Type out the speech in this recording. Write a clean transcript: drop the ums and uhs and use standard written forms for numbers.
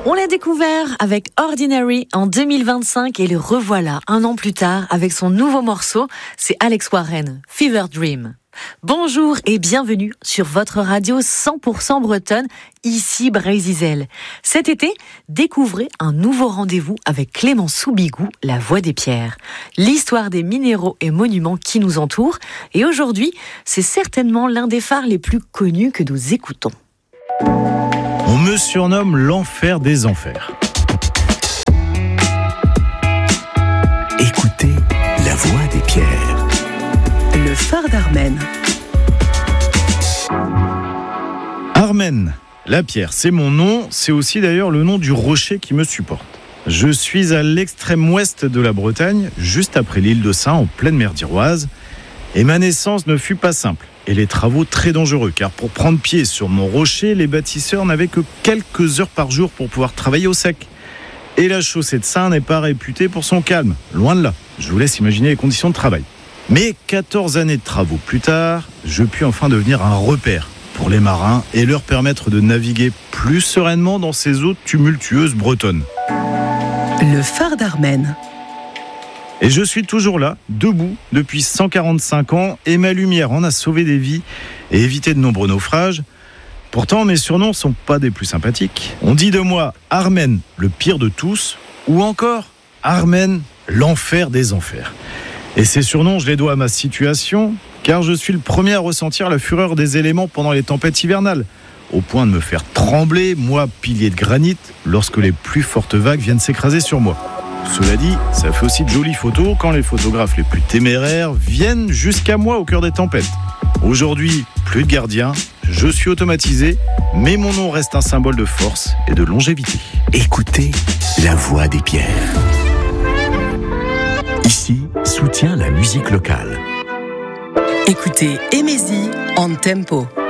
On l'a découvert avec Ordinary en 2025 et le revoilà un an plus tard avec son nouveau morceau, c'est Alex Warren, Fever Dream. Bonjour et bienvenue sur votre radio 100% bretonne, ici Brésil. Cet été, découvrez un nouveau rendez-vous avec Clément Soubigou, la voix des pierres. L'histoire des minéraux et monuments qui nous entourent. Et aujourd'hui, c'est certainement l'un des phares les plus connus que nous écoutons. On me surnomme l'enfer des enfers. Écoutez la voix des pierres. Le phare d'Armen. Armen, la pierre, c'est mon nom, c'est aussi d'ailleurs le nom du rocher qui me supporte. Je suis à l'extrême ouest de la Bretagne, juste après l'île de Saint, en pleine mer d'Iroise, et ma naissance ne fut pas simple. Et les travaux très dangereux, car pour prendre pied sur mon rocher, les bâtisseurs n'avaient que quelques heures par jour pour pouvoir travailler au sec. Et la chaussée de Saint n'est pas réputée pour son calme, loin de là. Je vous laisse imaginer les conditions de travail. Mais 14 années de travaux plus tard, je puis enfin devenir un repère pour les marins et leur permettre de naviguer plus sereinement dans ces eaux tumultueuses bretonnes. Le phare d'Armen. Et je suis toujours là, debout, depuis 145 ans, et ma lumière en a sauvé des vies et évité de nombreux naufrages. Pourtant, mes surnoms sont pas des plus sympathiques. On dit de moi Armen, le pire de tous, ou encore Armen, l'enfer des enfers. Et ces surnoms, je les dois à ma situation, car je suis le premier à ressentir la fureur des éléments pendant les tempêtes hivernales, au point de me faire trembler, moi, pilier de granit, lorsque les plus fortes vagues viennent s'écraser sur moi. Cela dit, ça fait aussi de jolies photos quand les photographes les plus téméraires viennent jusqu'à moi au cœur des tempêtes. Aujourd'hui, plus de gardien, je suis automatisé, mais mon nom reste un symbole de force et de longévité. Écoutez la voix des pierres. Ici, soutient la musique locale. Écoutez Emezi en tempo.